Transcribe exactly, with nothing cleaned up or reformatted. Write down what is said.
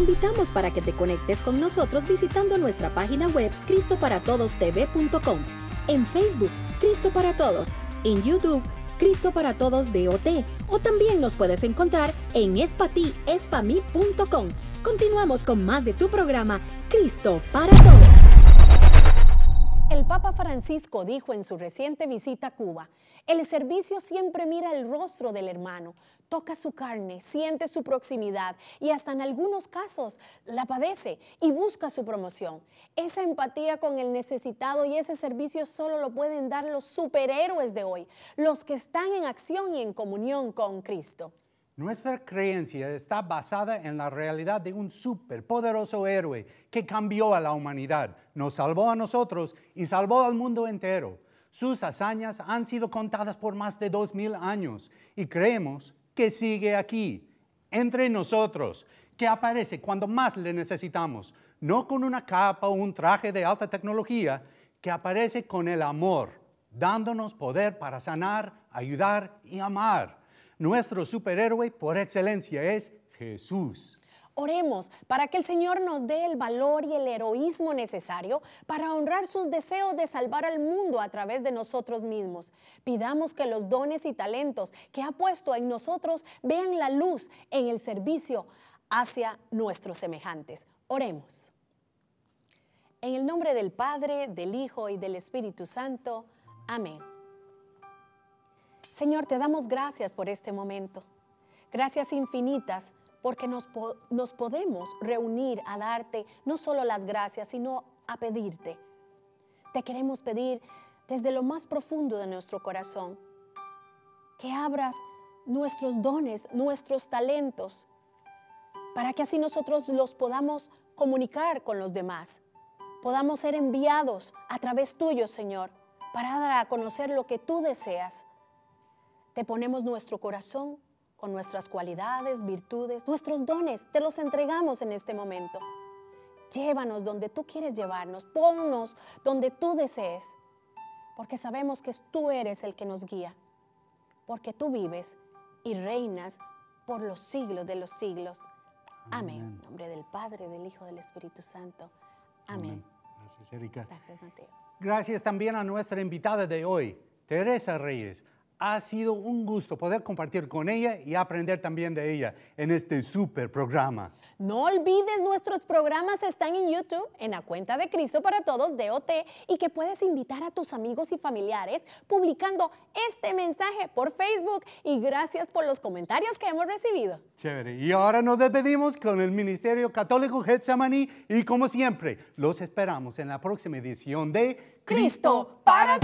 invitamos para que te conectes con nosotros visitando nuestra página web cristo para todos t v punto com, en Facebook, Cristo para Todos, en YouTube, Cristo para Todos D O T, o también nos puedes encontrar en espati espami punto com. Continuamos con más de tu programa, Cristo para Todos. El Papa Francisco dijo en su reciente visita a Cuba, el servicio siempre mira el rostro del hermano, toca su carne, siente su proximidad y hasta en algunos casos la padece y busca su promoción. Esa empatía con el necesitado y ese servicio solo lo pueden dar los superhéroes de hoy, los que están en acción y en comunión con Cristo. Nuestra creencia está basada en la realidad de un superpoderoso héroe que cambió a la humanidad, nos salvó a nosotros y salvó al mundo entero. Sus hazañas han sido contadas por más de dos mil años y creemos que sigue aquí, entre nosotros, que aparece cuando más le necesitamos, no con una capa o un traje de alta tecnología, que aparece con el amor, dándonos poder para sanar, ayudar y amar. Nuestro superhéroe por excelencia es Jesús. Oremos para que el Señor nos dé el valor y el heroísmo necesario para honrar sus deseos de salvar al mundo a través de nosotros mismos. Pidamos que los dones y talentos que ha puesto en nosotros vean la luz en el servicio hacia nuestros semejantes. Oremos. En el nombre del Padre, del Hijo y del Espíritu Santo. Amén. Señor, te damos gracias por este momento. Gracias infinitas porque nos, po- nos podemos reunir a darte no solo las gracias, sino a pedirte. Te queremos pedir desde lo más profundo de nuestro corazón que abras nuestros dones, nuestros talentos, para que así nosotros los podamos comunicar con los demás. Podamos ser enviados a través tuyo, Señor, para dar a conocer lo que tú deseas. Te ponemos nuestro corazón con nuestras cualidades, virtudes, nuestros dones, te los entregamos en este momento. Llévanos donde tú quieres llevarnos, ponnos donde tú desees, porque sabemos que tú eres el que nos guía, porque tú vives y reinas por los siglos de los siglos. Amén. En nombre del Padre, del Hijo, del Espíritu Santo. Amén. Amén. Gracias, Erika. Gracias, Mateo. Gracias también a nuestra invitada de hoy, Teresa Reyes. Ha sido un gusto poder compartir con ella y aprender también de ella en este súper programa. No olvides, nuestros programas están en YouTube, en la cuenta de Cristo para Todos, D O T, y que puedes invitar a tus amigos y familiares publicando este mensaje por Facebook. Y gracias por los comentarios que hemos recibido. Chévere. Y ahora nos despedimos con el Ministerio Católico Getsemaní y como siempre, los esperamos en la próxima edición de Cristo para Todos.